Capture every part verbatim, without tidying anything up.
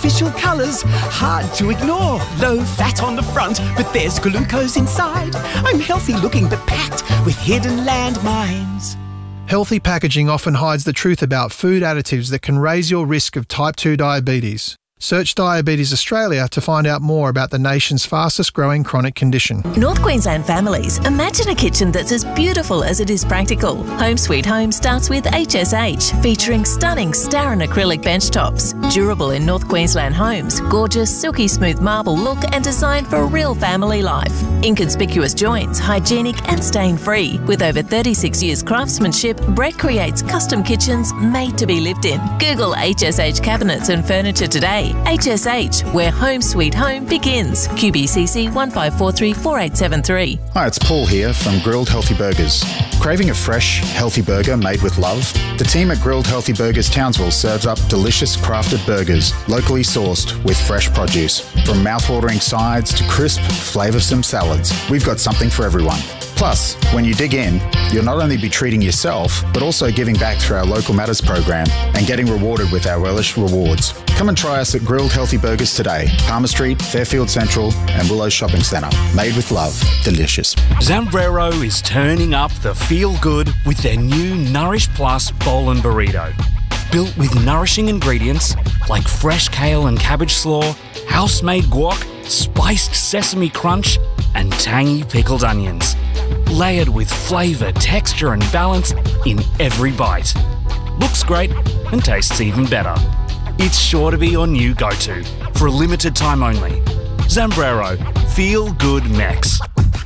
artificial colours, hard to ignore. Low fat on the front, but there's glucose inside. I'm healthy looking but packed with hidden landmines. Healthy packaging often hides the truth about food additives that can raise your risk of type two diabetes. Search Diabetes Australia to find out more about the nation's fastest growing chronic condition. North Queensland families, imagine a kitchen that's as beautiful as it is practical. Home Sweet Home starts with H S H, featuring stunning Starin acrylic bench tops. Durable in North Queensland homes, gorgeous silky smooth marble look and designed for real family life. Inconspicuous joints, hygienic and stain-free. With over thirty-six years craftsmanship, Brett creates custom kitchens made to be lived in. Google H S H cabinets and furniture today. H S H, where home sweet home begins. Q B C C one five four three four eight seven three. Hi, it's Paul here from Grilled Healthy Burgers. Craving a fresh, healthy burger made with love? The team at Grilled Healthy Burgers Townsville serves up delicious crafted burgers, locally sourced with fresh produce. From mouthwatering sides to crisp, flavoursome salads, we've got something for everyone. Plus, when you dig in, you'll not only be treating yourself, but also giving back through our Local Matters program and getting rewarded with our Relish Rewards. Come and try us at Grilled Healthy Burgers today. Palmer Street, Fairfield Central and Willow Shopping Centre. Made with love. Delicious. Zambrero is turning up the feel-good with their new Nourish Plus Bowl and Burrito. Built with nourishing ingredients like fresh kale and cabbage slaw, house-made guac, spiced sesame crunch and tangy pickled onions. Layered with flavour, texture and balance in every bite. Looks great and tastes even better. It's sure to be your new go-to for a limited time only. Zambrero, feel good Mex.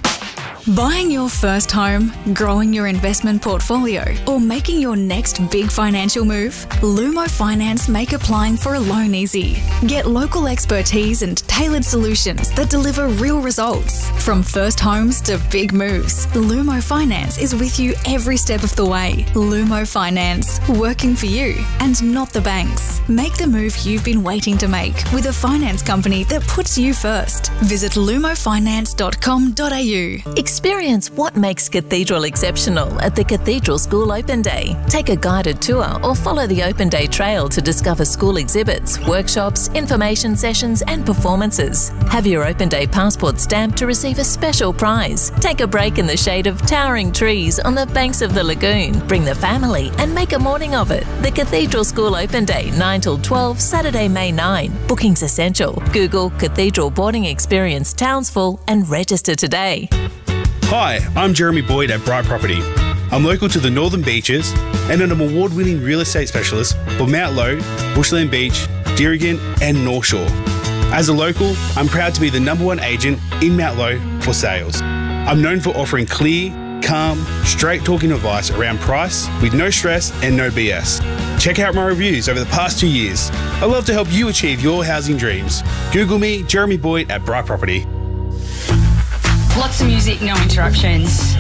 Buying your first home, growing your investment portfolio, or making your next big financial move? Lumo Finance make applying for a loan easy. Get local expertise and tailored solutions that deliver real results. From first homes to big moves, Lumo Finance is with you every step of the way. Lumo Finance, working for you and not the banks. Make the move you've been waiting to make with a finance company that puts you first. Visit lumo finance dot com dot a u. Experience what makes Cathedral exceptional at the Cathedral School Open Day. Take a guided tour or follow the Open Day trail to discover school exhibits, workshops, information sessions and performances. Have your Open Day passport stamped to receive a special prize. Take a break in the shade of towering trees on the banks of the lagoon. Bring the family and make a morning of it. The Cathedral School Open Day, nine till twelve, Saturday, May ninth. Bookings essential. Google Cathedral Boarding Experience Townsville and register today. Hi, I'm Jeremy Boyd at Bright Property. I'm local to the Northern Beaches and I'm an award-winning real estate specialist for Mount Lowe, Bushland Beach, Dirrigan and North Shore. As a local, I'm proud to be the number one agent in Mount Lowe for sales. I'm known for offering clear, calm, straight-talking advice around price with no stress and no B S. Check out my reviews over the past two years. I love to help you achieve your housing dreams. Google me, Jeremy Boyd at Bright Property. Lots of music, no interruptions.